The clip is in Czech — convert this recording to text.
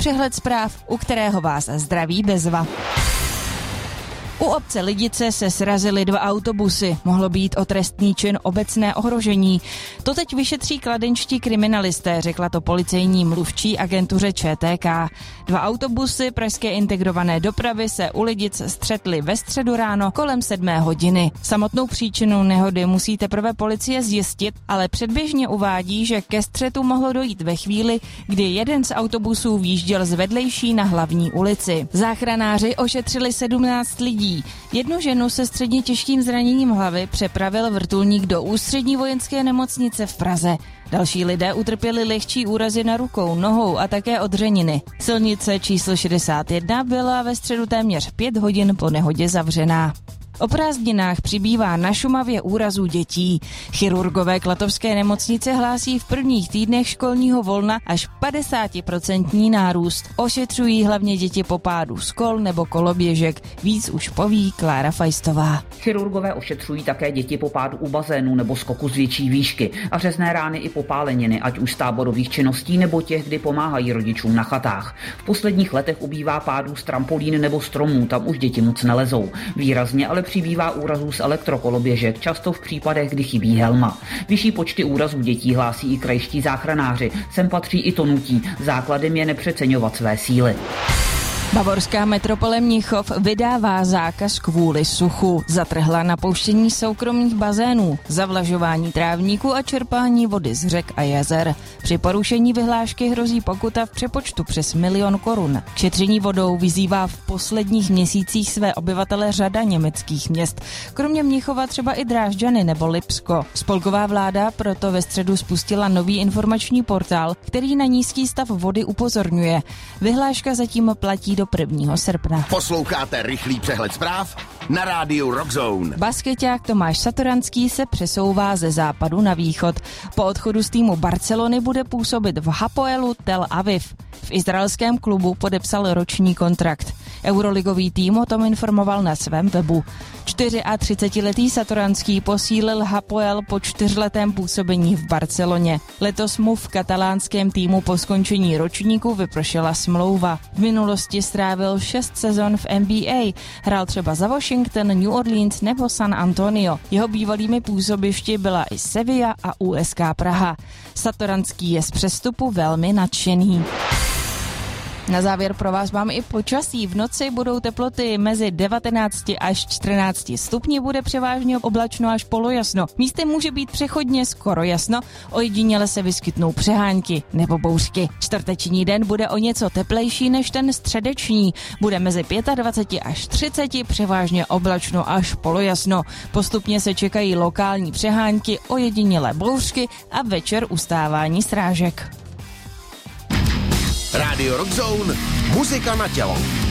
přehled zpráv, u kterého vás zdraví Bezva. U obce Lidice se srazily 2 autobusy. Mohlo být o trestný čin obecné ohrožení. To teď vyšetří kladenčtí kriminalisté, řekla to policejní mluvčí agentuře ČTK. 2 autobusy pražské integrované dopravy se u Lidic střetly ve středu ráno kolem 7 hodiny. Samotnou příčinu nehody musí teprve policie zjistit, ale předběžně uvádí, že ke střetu mohlo dojít ve chvíli, kdy jeden z autobusů výjížděl z vedlejší na hlavní ulici. Záchranáři ošetřili 17 lidí. Jednu ženu se středně těžkým zraněním hlavy přepravil vrtulník do Ústřední vojenské nemocnice v Praze. Další lidé utrpěli lehčí úrazy na rukou, nohou a také odřeniny. Silnice číslo 61 byla ve středu téměř 5 hodin po nehodě zavřená. O prázdninách přibývá na Šumavě úrazů dětí. Chirurgové Klatovské nemocnice hlásí v prvních týdnech školního volna až 50% nárůst. Ošetřují hlavně děti po pádu z kol nebo koloběžek. Víc už poví Klára Fajstová. Chirurgové ošetřují také děti po pádu u bazénu nebo skoku z větší výšky a řezné rány i popáleniny, ať už z táborových činností nebo těch, kdy pomáhají rodičům na chatách. V posledních letech ubývá pádů z trampolín nebo stromů, tam už děti moc nelezou. Výrazně ale přibývá úrazů z elektrokoloběžek, často v případech, kdy chybí helma. Vyšší počty úrazů dětí hlásí i krajští záchranáři. Sem patří i tonutí. Základem je nepřeceňovat své síly. Bavorská metropole Mnichov vydává zákaz kvůli suchu. Zatrhla napouštění soukromých bazénů, zavlažování trávníků a čerpání vody z řek a jezer. Při porušení vyhlášky hrozí pokuta v přepočtu přes 1 000 000 korun. K šetření vodou vyzývá v posledních měsících své obyvatele řada německých měst. Kromě Mnichova třeba i Drážďany nebo Lipsko. Spolková vláda proto ve středu spustila nový informační portál, který na nízký stav vody upozorňuje. Vyhláška zatím platí do 1. srpna. Posloucháte rychlý přehled zpráv na rádiu Rockzone. Baskeťák Tomáš Satoranský se přesouvá ze západu na východ. Po odchodu z týmu Barcelony bude působit v Hapoelu Tel Aviv. V izraelském klubu podepsal roční kontrakt. Euroligový tým o tom informoval na svém webu. 34letý Satoranský posílil Hapoel po 4letém působení v Barceloně. Letos mu v katalánském týmu po skončení ročníku vypršela smlouva. V minulosti strávil 6 sezon v NBA. Hrál třeba za Washington, New Orleans nebo San Antonio. Jeho bývalými působišti byla i Sevilla a USK Praha. Satoranský je z přestupu velmi nadšený. Na závěr pro vás mám i počasí. V noci budou teploty mezi 19 až 14 stupni, bude převážně oblačno až polojasno. Místy může být přechodně skoro jasno, ojediněle se vyskytnou přehánky nebo bouřky. Čtvrteční den bude o něco teplejší než ten středeční. Bude mezi 25 až 30, převážně oblačno až polojasno. Postupně se čekají lokální přehánky, ojediněle bouřky a večer ustávání srážek. Rádio Rockzone, muzika na tělo.